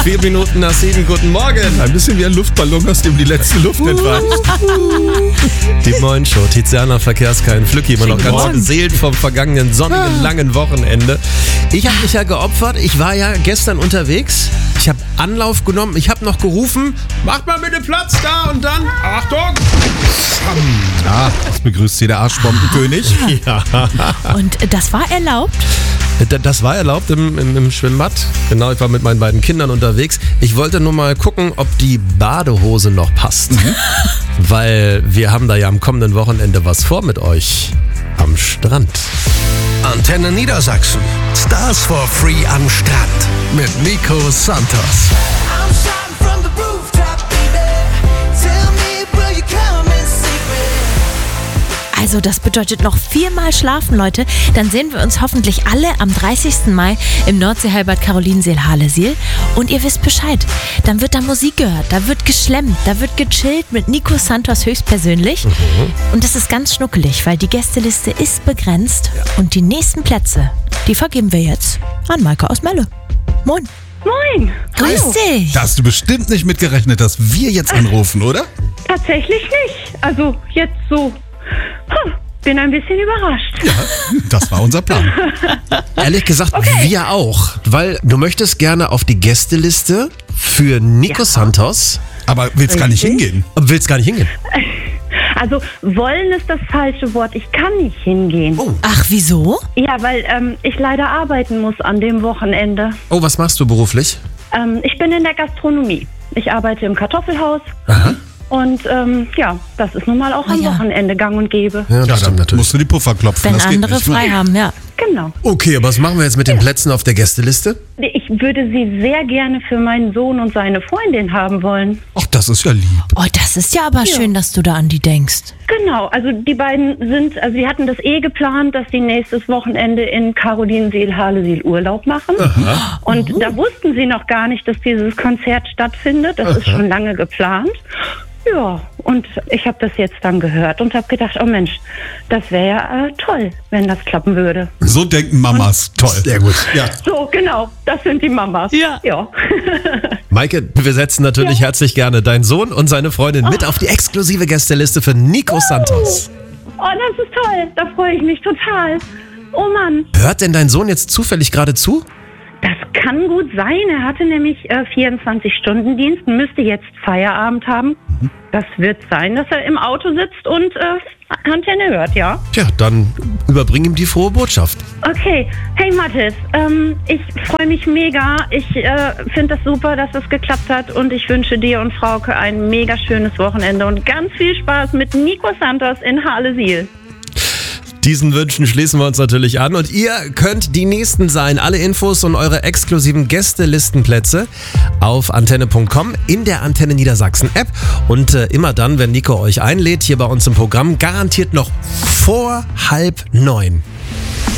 4 Minuten nach 7, guten Morgen. Ein bisschen wie ein Luftballon, aus dem die letzte Luft entweicht. Die Morgenshow, Tiziana Verkehrskein, Flücki, immer noch ganz beseelt vom vergangenen sonnigen, langen Wochenende. Ich habe mich ja geopfert, ich war ja gestern unterwegs. Ich habe Anlauf genommen, ich habe noch gerufen, macht mal bitte Platz da und dann, Achtung! Ja, das begrüßt hier der Arschbombenkönig. Ja. Und das war erlaubt? Das war erlaubt im Schwimmbad. Genau, ich war mit meinen beiden Kindern unterwegs. Ich wollte nur mal gucken, ob die Badehose noch passt. Weil wir haben da ja am kommenden Wochenende was vor mit euch am Strand. Antenne Niedersachsen. Stars for Free am Strand. Mit Nico Santos. Also das bedeutet noch 4-mal schlafen, Leute. Dann sehen wir uns hoffentlich alle am 30. Mai im Nordseehallenbad Carolinenseel-Harlesiel. Und ihr wisst Bescheid. Dann wird da Musik gehört, da wird geschlemmt, da wird gechillt mit Nico Santos höchstpersönlich. Und das ist ganz schnuckelig, weil die Gästeliste ist begrenzt. Und die nächsten Plätze, die vergeben wir jetzt an Maike aus Melle. Moin. Moin. Grüß dich. Da hast du bestimmt nicht mitgerechnet, dass wir jetzt anrufen, oder? Tatsächlich nicht. Also jetzt so. Bin ein bisschen überrascht. Ja, das war unser Plan. Ehrlich gesagt, wir auch. Weil du möchtest gerne auf die Gästeliste für Nico Santos. Aber willst gar nicht hingehen? Willst gar nicht hingehen? Also wollen ist das falsche Wort. Ich kann nicht hingehen. Oh. Ach, wieso? Ja, weil ich leider arbeiten muss an dem Wochenende. Oh, was machst du beruflich? Ich bin in der Gastronomie. Ich arbeite im Kartoffelhaus. Aha. Und das ist nun mal auch am Wochenende gang und gäbe. Ja, das stimmt natürlich. Musst du die Puffer klopfen. Wenn das geht andere nicht. frei haben, ja. Genau. Okay, aber was machen wir jetzt mit den Plätzen auf der Gästeliste? Ich würde sie sehr gerne für meinen Sohn und seine Freundin haben wollen. Ach, das ist ja lieb. Oh, das ist ja aber schön, dass du da an die denkst. Genau, also die beiden sie hatten das geplant, dass die nächstes Wochenende in Carolinenseel-Harlesiel Urlaub machen. Aha. Und da wussten sie noch gar nicht, dass dieses Konzert stattfindet. Das ist schon lange geplant. Ja, und ich habe das jetzt dann gehört und habe gedacht, oh Mensch, das wäre ja toll, wenn das klappen würde. So denken Mamas. Toll. Sehr gut. Ja. So, genau, das sind die Mamas. Ja. Maike, wir setzen natürlich herzlich gerne deinen Sohn und seine Freundin mit auf die exklusive Gästeliste für Nico Santos. Oh, das ist toll, da freue ich mich total. Oh Mann. Hört denn dein Sohn jetzt zufällig gerade zu? Das kann gut sein. Er hatte nämlich 24-Stunden-Dienst, müsste jetzt Feierabend haben. Das wird sein, dass er im Auto sitzt und Antenne hört, ja? Tja, dann überbring ihm die frohe Botschaft. Okay. Hey Mathis, ich freue mich mega. Ich finde das super, dass das geklappt hat und ich wünsche dir und Frauke ein mega schönes Wochenende und ganz viel Spaß mit Nico Santos in Harlesiel. Diesen Wünschen schließen wir uns natürlich an und ihr könnt die Nächsten sein. Alle Infos und eure exklusiven Gästelistenplätze auf antenne.com in der Antenne Niedersachsen App und immer dann, wenn Nico euch einlädt, hier bei uns im Programm, garantiert noch vor 8:30.